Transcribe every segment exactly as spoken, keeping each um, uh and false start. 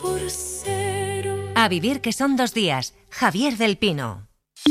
A vivir que son dos días. Javier del Pino.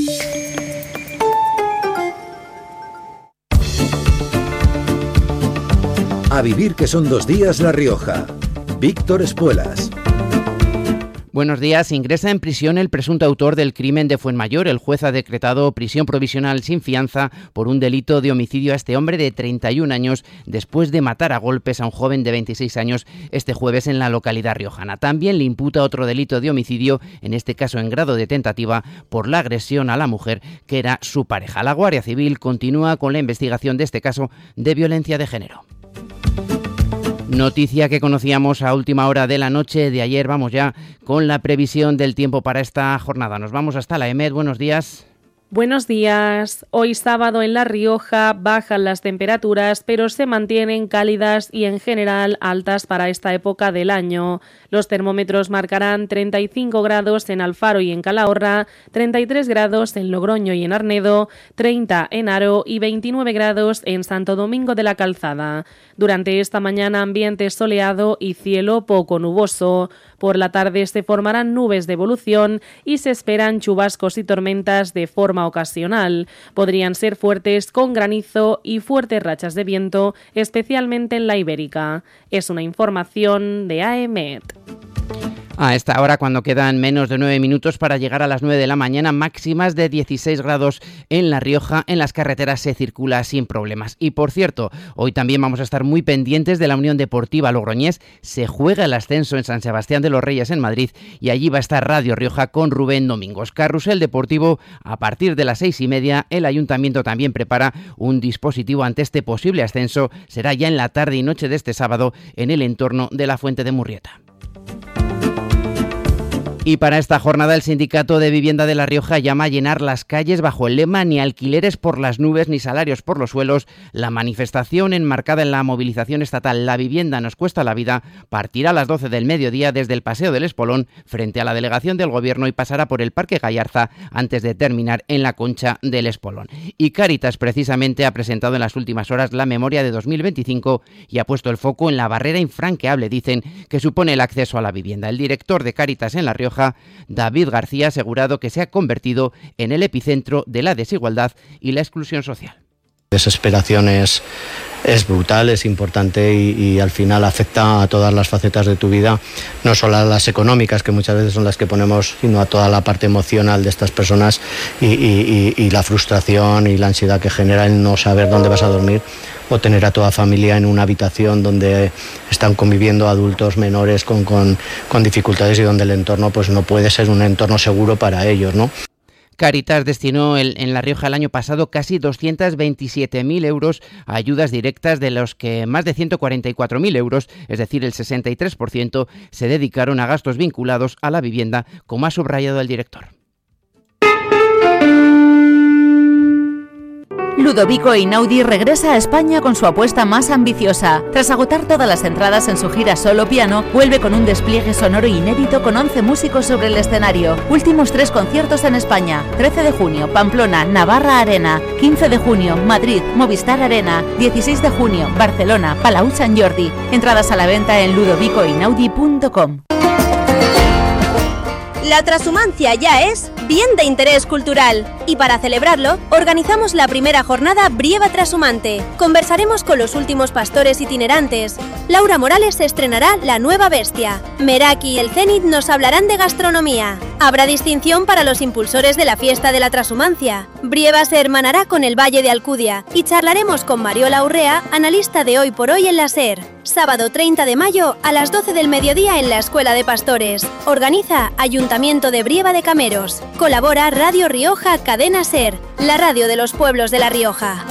A vivir que son dos días La Rioja. Víctor Espuelas. Buenos días. Ingresa en prisión el presunto autor del crimen de Fuenmayor. El juez ha decretado prisión provisional sin fianza por un delito de homicidio a este hombre de treinta y un años después de matar a golpes a un joven de veintiséis años este jueves en la localidad riojana. También le imputa otro delito de homicidio, en este caso en grado de tentativa, por la agresión a la mujer que era su pareja. La Guardia Civil continúa con la investigación de este caso de violencia de género. Noticia que conocíamos a última hora de la noche de ayer. Vamos ya con la previsión del tiempo para esta jornada. Nos vamos hasta la EMET. Buenos días. Buenos días. Hoy sábado en La Rioja bajan las temperaturas, pero se mantienen cálidas y en general altas para esta época del año. Los termómetros marcarán treinta y cinco grados en Alfaro y en Calahorra, treinta y tres grados en Logroño y en Arnedo, treinta en Haro y veintinueve grados en Santo Domingo de la Calzada. Durante esta mañana ambiente soleado y cielo poco nuboso. Por la tarde se formarán nubes de evolución y se esperan chubascos y tormentas de forma ocasional. Podrían ser fuertes con granizo y fuertes rachas de viento, especialmente en la Ibérica. Es una información de A E M E T. A esta hora, cuando quedan menos de nueve minutos para llegar a las nueve de la mañana, máximas de dieciséis grados en La Rioja. En las carreteras se circula sin problemas. Y por cierto, hoy también vamos a estar muy pendientes de la Unión Deportiva Logroñés. Se juega el ascenso en San Sebastián de los Reyes en Madrid y allí va a estar Radio Rioja con Rubén Domingos. Carrusel deportivo a partir de las seis y media. El Ayuntamiento también prepara un dispositivo ante este posible ascenso. Será ya en la tarde y noche de este sábado en el entorno de la Fuente de Murrieta. Y para esta jornada el Sindicato de Vivienda de La Rioja llama a llenar las calles bajo el lema ni alquileres por las nubes ni salarios por los suelos. La manifestación, enmarcada en la movilización estatal La vivienda nos cuesta la vida, partirá a las doce del mediodía desde el Paseo del Espolón frente a la delegación del Gobierno y pasará por el Parque Gallarza antes de terminar en la Concha del Espolón. Y Cáritas precisamente ha presentado en las últimas horas la memoria de dos mil veinticinco y ha puesto el foco en la barrera infranqueable, dicen, que supone el acceso a la vivienda. El director de Cáritas en La Rioja, David García, ha asegurado que se ha convertido en el epicentro de la desigualdad y la exclusión social. Desesperación es, es brutal, es importante y, y al final afecta a todas las facetas de tu vida, no solo a las económicas, que muchas veces son las que ponemos, sino a toda la parte emocional de estas personas y, y, y, y la frustración y la ansiedad que genera el no saber dónde vas a dormir o tener a toda familia en una habitación donde están conviviendo adultos menores con, con, con dificultades y donde el entorno pues no puede ser un entorno seguro para ellos, ¿no? Cáritas destinó el, en La Rioja el año pasado casi doscientos veintisiete mil euros a ayudas directas, de los que más de ciento cuarenta y cuatro mil euros, es decir, el sesenta y tres por ciento, se dedicaron a gastos vinculados a la vivienda, como ha subrayado el director. Ludovico Einaudi regresa a España con su apuesta más ambiciosa. Tras agotar todas las entradas en su gira solo piano, vuelve con un despliegue sonoro inédito con once músicos sobre el escenario. Últimos tres conciertos en España: trece de junio, Pamplona, Navarra Arena; quince de junio, Madrid, Movistar Arena; dieciséis de junio, Barcelona, Palau Sant Jordi. Entradas a la venta en ludovico einaudi punto com. La transhumancia ya es bien de interés cultural y para celebrarlo organizamos la primera jornada Brieva Transhumante. Conversaremos con los últimos pastores itinerantes. Laura Morales estrenará La Nueva Bestia. Meraki y el Zenit nos hablarán de gastronomía. Habrá distinción para los impulsores de la fiesta de la transhumancia. Brieva se hermanará con el Valle de Alcudia y charlaremos con Mariola Urrea, analista de Hoy por Hoy en la SER. Sábado treinta de mayo a las doce del mediodía en la Escuela de Pastores. Organiza Ayuntamiento de Brieva de Cameros. Colabora Radio Rioja Cadena SER, la radio de los pueblos de La Rioja.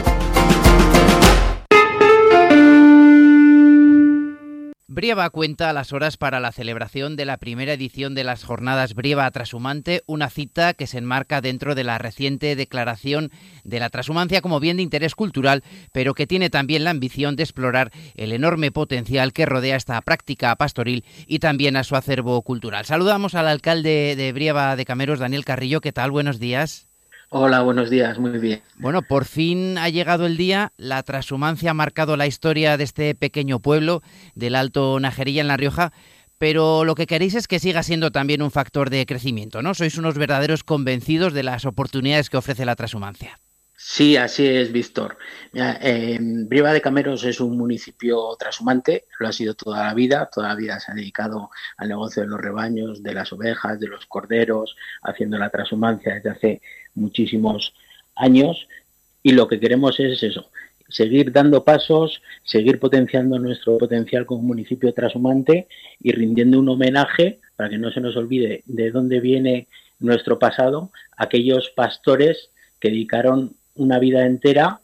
Brieva cuenta las horas para la celebración de la primera edición de las Jornadas Brieva Transhumante, una cita que se enmarca dentro de la reciente declaración de la transhumancia como bien de interés cultural, pero que tiene también la ambición de explorar el enorme potencial que rodea esta práctica pastoril y también a su acervo cultural. Saludamos al alcalde de Brieva de Cameros, Daniel Carrillo. ¿Qué tal? Buenos días. Hola, buenos días, muy bien. Bueno, por fin ha llegado el día. La transhumancia ha marcado la historia de este pequeño pueblo del Alto Najerilla en La Rioja, pero lo que queréis es que siga siendo también un factor de crecimiento, ¿no? Sois unos verdaderos convencidos de las oportunidades que ofrece la transhumancia. Sí, así es, Víctor. Mira, eh, Brieva de Cameros es un municipio transhumante, lo ha sido toda la vida, toda la vida se ha dedicado al negocio de los rebaños, de las ovejas, de los corderos, haciendo la transhumancia desde hace muchísimos años, y lo que queremos es eso, seguir dando pasos, seguir potenciando nuestro potencial como municipio transhumante y rindiendo un homenaje, para que no se nos olvide de dónde viene nuestro pasado, a aquellos pastores que dedicaron una vida entera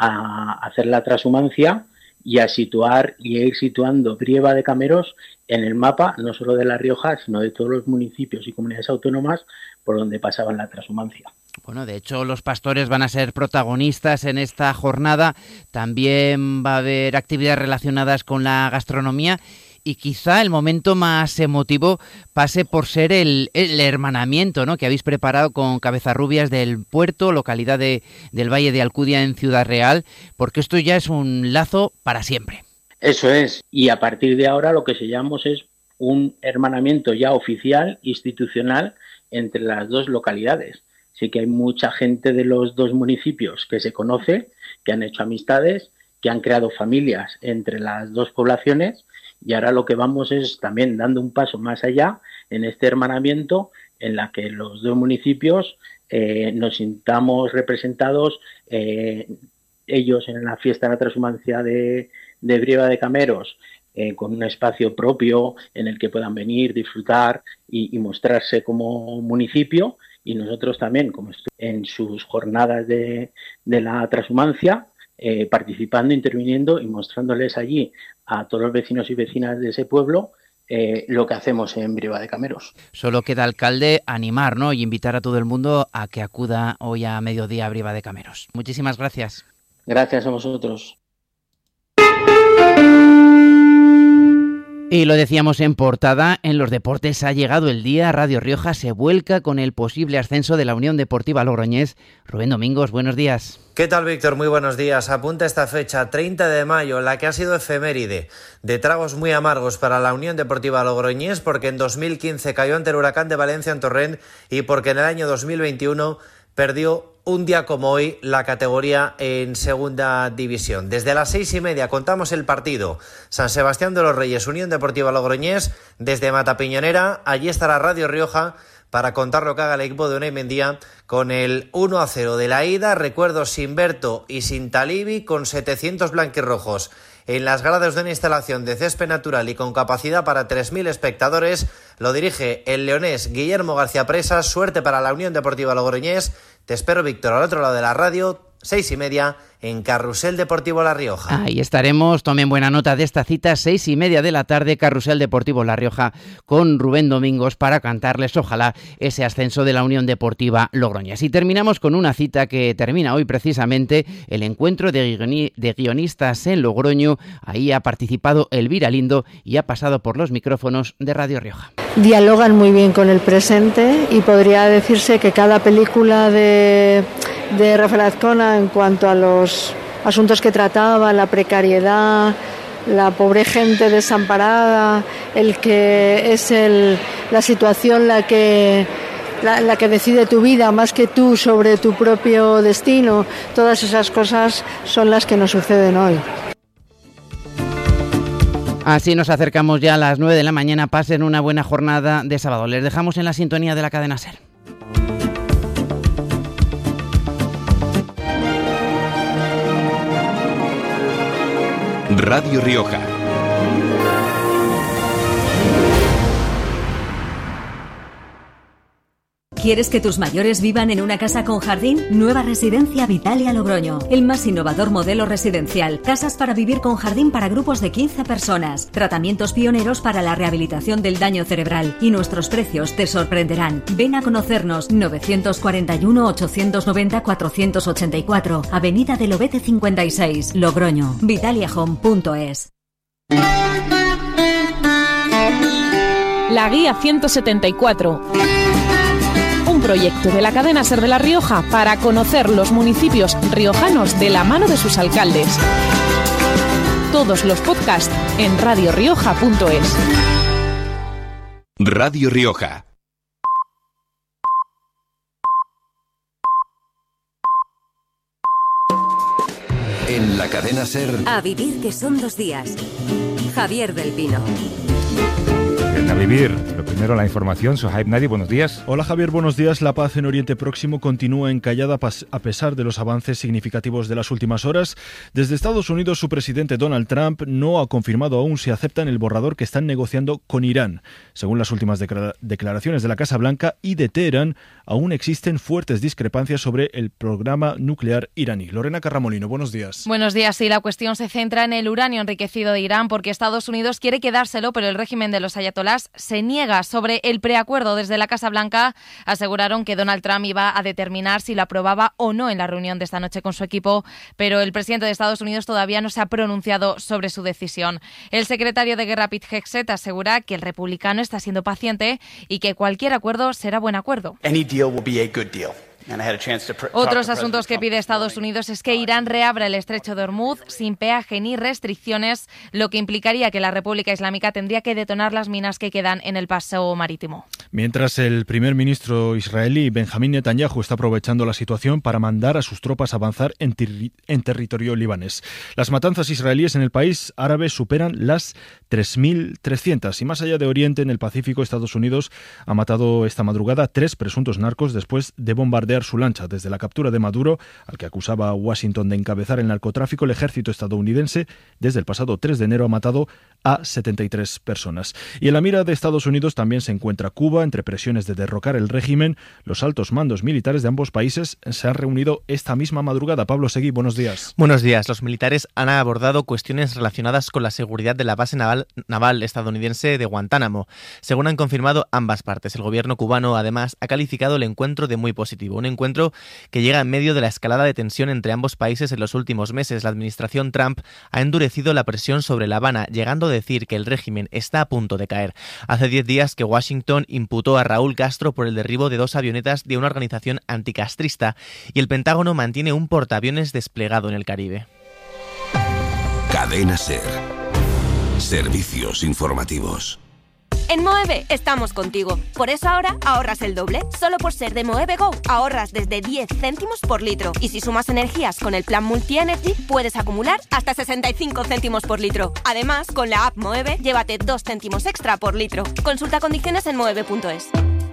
a hacer la transhumancia y a situar y a ir situando Brieva de Cameros en el mapa, no solo de La Rioja, sino de todos los municipios y comunidades autónomas por donde pasaban la transhumancia. Bueno, de hecho, los pastores van a ser protagonistas en esta jornada. También va a haber actividades relacionadas con la gastronomía. Y quizá el momento más emotivo pase por ser el, el hermanamiento, ¿no?, que habéis preparado con Cabezarrubias del Puerto, localidad de, del Valle de Alcudia en Ciudad Real, porque esto ya es un lazo para siempre. Eso es, y a partir de ahora lo que sellamos es un hermanamiento ya oficial, institucional, entre las dos localidades. Sí que hay mucha gente de los dos municipios que se conoce, que han hecho amistades, que han creado familias entre las dos poblaciones. Y ahora lo que vamos es también dando un paso más allá en este hermanamiento en la que los dos municipios eh, nos sintamos representados, eh, ellos en la fiesta de la transhumancia de, de Brieva de Cameros, eh, con un espacio propio en el que puedan venir, disfrutar y, y mostrarse como municipio, y nosotros también como en sus jornadas de, de la transhumancia, Eh, participando, interviniendo y mostrándoles allí a todos los vecinos y vecinas de ese pueblo eh, lo que hacemos en Brieva de Cameros. Solo queda, alcalde, animar, ¿no?, y invitar a todo el mundo a que acuda hoy a mediodía a Brieva de Cameros. Muchísimas gracias. Gracias a vosotros. Y lo decíamos en portada, en los deportes ha llegado el día. Radio Rioja se vuelca con el posible ascenso de la Unión Deportiva Logroñés. Rubén Domingos, buenos días. ¿Qué tal, Víctor? Muy buenos días. Apunta esta fecha, treinta de mayo, la que ha sido efeméride, de tragos muy amargos para la Unión Deportiva Logroñés, porque en dos mil quince cayó ante el Huracán de Valencia en Torrent y porque en el año dos mil veintiuno perdió un día como hoy la categoría en segunda división. Desde las seis y media contamos el partido San Sebastián de los Reyes, Unión Deportiva Logroñés, desde Matapiñonera. Allí estará Radio Rioja para contar lo que haga el equipo de Unai Mendía con el uno a cero de la ida. Recuerdo sin Berto y sin Talibi, con setecientos blanquirrojos en las gradas de una instalación de césped natural y con capacidad para tres mil espectadores. Lo dirige el leonés Guillermo García Presas. Suerte para la Unión Deportiva Logroñés. Te espero, Víctor, al otro lado de la radio, seis y media, en Carrusel Deportivo La Rioja. Ahí estaremos, tomen buena nota de esta cita, seis y media de la tarde, Carrusel Deportivo La Rioja, con Rubén Domingos, para cantarles, ojalá, ese ascenso de la Unión Deportiva Logroñés. Y terminamos con una cita que termina hoy precisamente, el encuentro de, guioni- de guionistas en Logroño. Ahí ha participado Elvira Lindo y ha pasado por los micrófonos de Radio Rioja. Dialogan muy bien con el presente y podría decirse que cada película de, de Rafael Azcona, en cuanto a los asuntos que trataba, la precariedad, la pobre gente desamparada, el que es el, la situación la que, la, la que decide tu vida más que tú sobre tu propio destino, todas esas cosas son las que nos suceden hoy. Así nos acercamos ya a las nueve de la mañana. Pasen una buena jornada de sábado. Les dejamos en la sintonía de la cadena SER. Radio Rioja. ¿Quieres que tus mayores vivan en una casa con jardín? Nueva Residencia Vitalia Logroño. El más innovador modelo residencial. Casas para vivir con jardín para grupos de quince personas. Tratamientos pioneros para la rehabilitación del daño cerebral. Y nuestros precios te sorprenderán. Ven a conocernos. novecientos cuarenta y uno, ochocientos noventa, cuatrocientos ochenta y cuatro. Avenida del Obete cincuenta y seis. Logroño. vitaliahome punto es. La guía ciento setenta y cuatro. Un proyecto de la cadena SER de La Rioja para conocer los municipios riojanos de la mano de sus alcaldes. Todos los podcasts en radio rioja punto es. Radio Rioja. En la cadena SER. A vivir que son dos días. Javier del Pino. A vivir. Lo primero, la información. Sohaib Nadi, buenos días. Hola Javier, buenos días. La paz en Oriente Próximo continúa encallada a pesar de los avances significativos de las últimas horas. Desde Estados Unidos, su presidente Donald Trump no ha confirmado aún si aceptan el borrador que están negociando con Irán. Según las últimas declaraciones de la Casa Blanca y de Teherán, aún existen fuertes discrepancias sobre el programa nuclear iraní. Lorena Carramolino, buenos días. Buenos días. Sí, la cuestión se centra en el uranio enriquecido de Irán porque Estados Unidos quiere quedárselo, pero el régimen de los ayatolás se niega. Sobre el preacuerdo, desde la Casa Blanca aseguraron que Donald Trump iba a determinar si lo aprobaba o no en la reunión de esta noche con su equipo, pero el presidente de Estados Unidos todavía no se ha pronunciado sobre su decisión. El secretario de Guerra, Pete Hegseth, asegura que el republicano está siendo paciente y que cualquier acuerdo será buen acuerdo. Any deal will be a good deal. Otros asuntos que pide Estados Unidos es que Irán reabra el estrecho de Hormuz sin peaje ni restricciones, lo que implicaría que la República Islámica tendría que detonar las minas que quedan en el paso marítimo. Mientras el primer ministro israelí Benjamín Netanyahu está aprovechando la situación para mandar a sus tropas avanzar en, ter- en territorio libanés. Las matanzas israelíes en el país árabe superan las tres mil trescientas y más allá de Oriente, en el Pacífico, Estados Unidos ha matado esta madrugada tres presuntos narcos después de bombardear su lancha. Desde la captura de Maduro, al que acusaba a Washington de encabezar el narcotráfico, el ejército estadounidense desde el pasado tres de enero ha matado a setenta y tres personas. Y en la mira de Estados Unidos también se encuentra Cuba. Entre presiones de derrocar el régimen, los altos mandos militares de ambos países se han reunido esta misma madrugada. Pablo Seguí, buenos días. Buenos días. Los militares han abordado cuestiones relacionadas con la seguridad de la base naval, naval estadounidense de Guantánamo. Según han confirmado ambas partes, el gobierno cubano además ha calificado el encuentro de muy positivo. Un encuentro que llega en medio de la escalada de tensión entre ambos países en los últimos meses. La administración Trump ha endurecido la presión sobre La Habana, llegando a decir que el régimen está a punto de caer. Hace diez días que Washington imputó a Raúl Castro por el derribo de dos avionetas de una organización anticastrista y el Pentágono mantiene un portaaviones desplegado en el Caribe. Cadena SER. Servicios informativos. En Moeve estamos contigo. Por eso ahora ahorras el doble. Solo por ser de Moeve Go ahorras desde diez céntimos por litro. Y si sumas energías con el plan Multi-Energy, puedes acumular hasta sesenta y cinco céntimos por litro. Además, con la app Moeve, llévate dos céntimos extra por litro. Consulta condiciones en moeve punto es.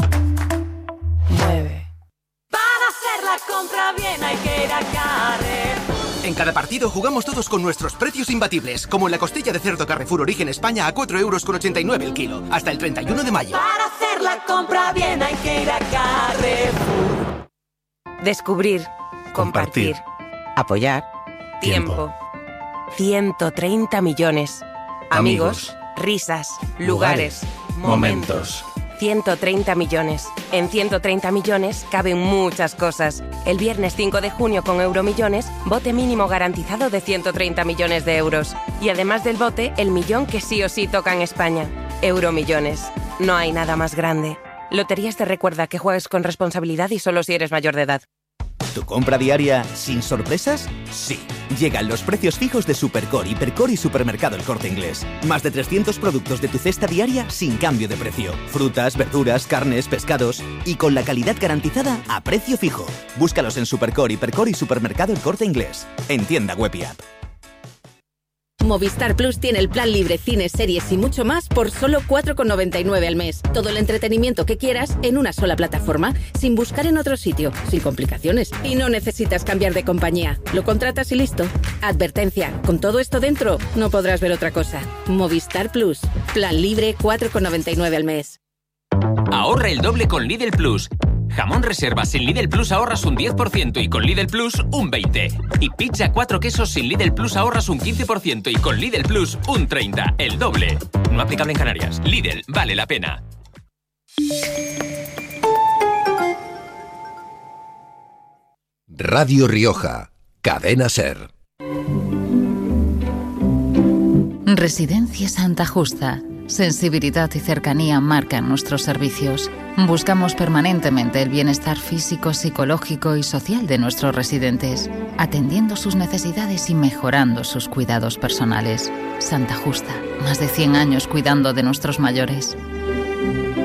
Mueve. Para hacer la compra bien hay que ir a Carrefour. En cada partido jugamos todos con nuestros precios imbatibles, como en la costilla de cerdo Carrefour Origen España a cuatro euros con ochenta y nueve el kilo, hasta el treinta y uno de mayo. Para hacer la compra bien hay que ir a Carrefour. Descubrir, compartir, apoyar, tiempo. ciento treinta millones. Amigos, risas, lugares, momentos. ciento treinta millones. En ciento treinta millones caben muchas cosas. El viernes cinco de junio con Euromillones, bote mínimo garantizado de ciento treinta millones de euros. Y además del bote, el millón que sí o sí toca en España. Euromillones. No hay nada más grande. Loterías te recuerda que juegues con responsabilidad y solo si eres mayor de edad. ¿Tu compra diaria sin sorpresas? Sí. Llegan los precios fijos de Supercore, Hipercore y Supermercado El Corte Inglés. Más de trescientos productos de tu cesta diaria sin cambio de precio. Frutas, verduras, carnes, pescados y con la calidad garantizada a precio fijo. Búscalos en Supercore, Hipercore y Supermercado El Corte Inglés. En tienda web y app. Movistar Plus tiene el plan libre, cines, series y mucho más por solo cuatro con noventa y nueve al mes. Todo el entretenimiento que quieras en una sola plataforma, sin buscar en otro sitio, sin complicaciones. Y no necesitas cambiar de compañía. Lo contratas y listo. Advertencia, con todo esto dentro, no podrás ver otra cosa. Movistar Plus. Plan libre, cuatro con noventa y nueve al mes. Ahorra el doble con Lidl Plus. Jamón reserva sin Lidl Plus ahorras un diez por ciento y con Lidl Plus un veinte por ciento. Y pizza cuatro quesos sin Lidl Plus ahorras un quince por ciento y con Lidl Plus un treinta por ciento. El doble. No aplicable en Canarias. Lidl, vale la pena. Radio Rioja. Cadena SER. Residencia Santa Justa. Sensibilidad y cercanía marcan nuestros servicios. Buscamos permanentemente el bienestar físico, psicológico y social de nuestros residentes, atendiendo sus necesidades y mejorando sus cuidados personales. Santa Justa, más de cien años cuidando de nuestros mayores.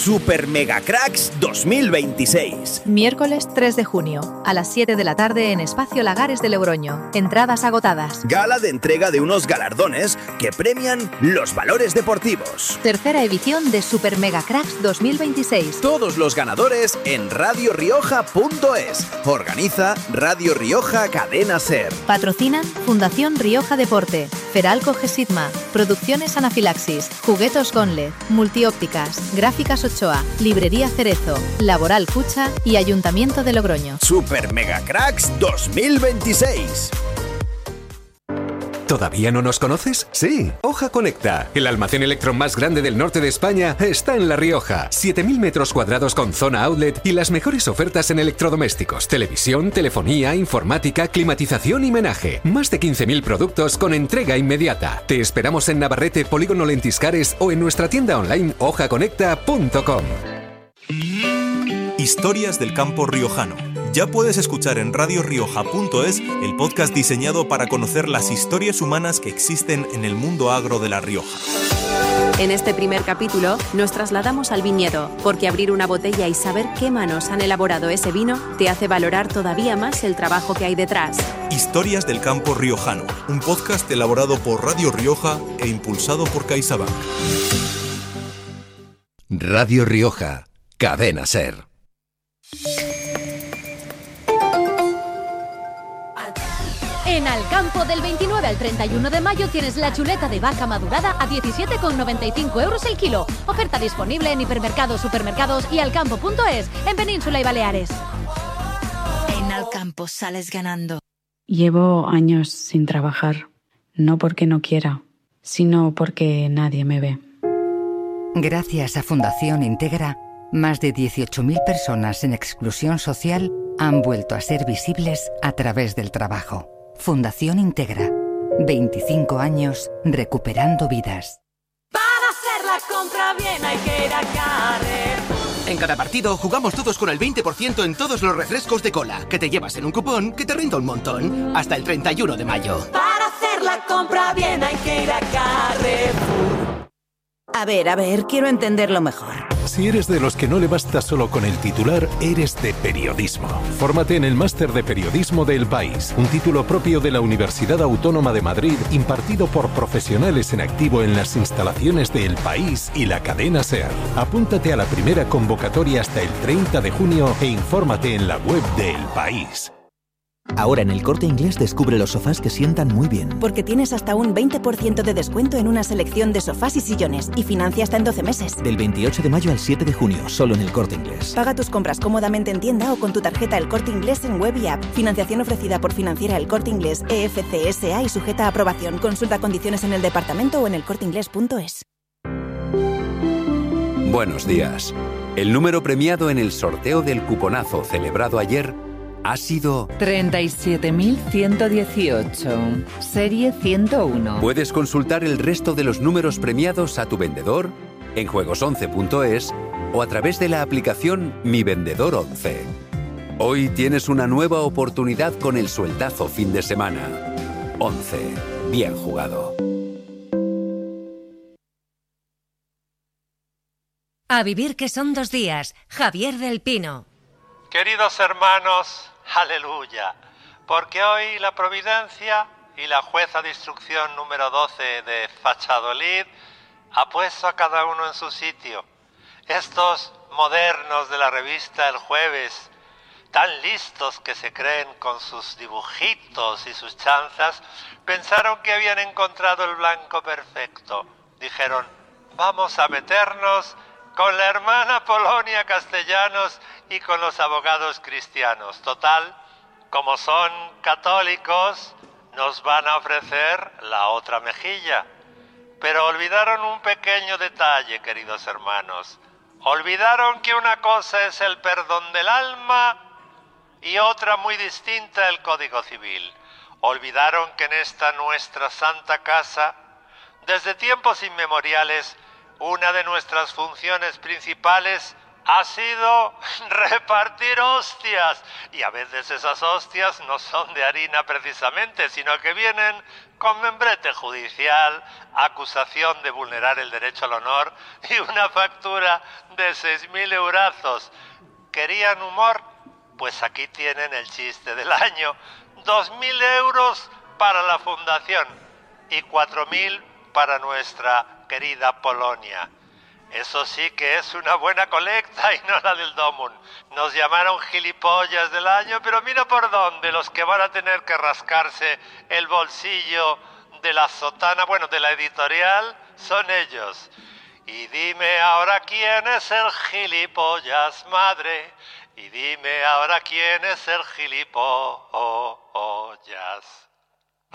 Super Mega Cracks dos mil veintiséis. Miércoles tres de junio, a las siete de la tarde en Espacio Lagares de Logroño. Entradas agotadas. Gala de entrega de unos galardones que premian los valores deportivos. Tercera edición de Super Mega Cracks dos mil veintiséis. Todos los ganadores en radio rioja punto es. Organiza Radio Rioja Cadena Ser. Patrocinan Fundación Rioja Deporte, Feralco Gesidma, Producciones Anafilaxis, Juguetos Gonle, Multiópticas, Gráficas Ochoa, Librería Cerezo, Laboral Cucha y Ayuntamiento de Logroño. Super Mega Cracks dos mil veintiséis. ¿Todavía no nos conoces? Sí, Hoja Conecta. El almacén Electron más grande del norte de España está en La Rioja. siete mil metros cuadrados con zona outlet y las mejores ofertas en electrodomésticos, televisión, telefonía, informática, climatización y menaje. Más de quince mil productos con entrega inmediata. Te esperamos en Navarrete, Polígono Lentiscares o en nuestra tienda online hoja conecta punto com. Historias del campo riojano. Ya puedes escuchar en radio rioja punto es el podcast diseñado para conocer las historias humanas que existen en el mundo agro de La Rioja. En este primer capítulo nos trasladamos al viñedo, porque abrir una botella y saber qué manos han elaborado ese vino te hace valorar todavía más el trabajo que hay detrás. Historias del campo riojano, un podcast elaborado por Radio Rioja e impulsado por CaixaBank. Radio Rioja, Cadena Ser. En Alcampo, del veintinueve al treinta y uno de mayo tienes la chuleta de vaca madurada a diecisiete con noventa y cinco euros el kilo. Oferta disponible en hipermercados, supermercados y alcampo punto es, en Península y Baleares. En Alcampo sales ganando. Llevo años sin trabajar, no porque no quiera, sino porque nadie me ve. Gracias a Fundación Integra, más de dieciocho mil personas en exclusión social han vuelto a ser visibles a través del trabajo. Fundación Integra. veinticinco años recuperando vidas. Para hacer la compra bien hay que ir a Carrefour. En cada partido jugamos todos con el veinte por ciento en todos los refrescos de cola, que te llevas en un cupón que te renta un montón. Hasta el treinta y uno de mayo. Para hacer la compra bien hay que ir a Carrefour. A ver, a ver, quiero entenderlo mejor. Si eres de los que no le basta solo con el titular, eres de periodismo. Fórmate en el Máster de Periodismo de El País, un título propio de la Universidad Autónoma de Madrid, impartido por profesionales en activo en las instalaciones de El País y la cadena SER. Apúntate a la primera convocatoria hasta el treinta de junio e infórmate en la web de El País. Ahora en El Corte Inglés descubre los sofás que sientan muy bien. Porque tienes hasta un veinte por ciento de descuento en una selección de sofás y sillones y financia hasta en doce meses. Del veintiocho de mayo al siete de junio, solo en El Corte Inglés. Paga tus compras cómodamente en tienda o con tu tarjeta El Corte Inglés en web y app. Financiación ofrecida por Financiera El Corte Inglés E F C S A y sujeta a aprobación. Consulta condiciones en el departamento o en elcorteinglés punto es. Buenos días. El número premiado en el sorteo del cuponazo celebrado ayer ha sido treinta y siete mil ciento dieciocho, serie ciento uno. Puedes consultar el resto de los números premiados a tu vendedor en juegos once punto es o a través de la aplicación Mi Vendedor once. Hoy tienes una nueva oportunidad con el sueldazo fin de semana. once. Bien jugado. A vivir que son dos días. Javier del Pino. Queridos hermanos, aleluya, porque hoy la Providencia y la jueza de instrucción número doce de Fachadolid ha puesto a cada uno en su sitio. Estos modernos de la revista El Jueves, tan listos que se creen con sus dibujitos y sus chanzas, pensaron que habían encontrado el blanco perfecto. Dijeron, vamos a meternos con la hermana Polonia Castellanos y con los abogados cristianos. Total, como son católicos, nos van a ofrecer la otra mejilla. Pero olvidaron un pequeño detalle, queridos hermanos. Olvidaron que una cosa es el perdón del alma y otra muy distinta el Código Civil. Olvidaron que en esta nuestra santa casa, desde tiempos inmemoriales, una de nuestras funciones principales ha sido repartir hostias. Y a veces esas hostias no son de harina precisamente, sino que vienen con membrete judicial, acusación de vulnerar el derecho al honor y una factura de seis mil eurazos. ¿Querían humor? Pues aquí tienen el chiste del año. dos mil euros para la fundación y cuatro mil para nuestra querida Polonia. Eso sí que es una buena colecta y no la del Domun. Nos llamaron gilipollas del año, pero mira por dónde, los que van a tener que rascarse el bolsillo de la sotana, bueno, de la editorial, son ellos. Y dime ahora quién es el gilipollas, madre. Y dime ahora quién es el gilipollas.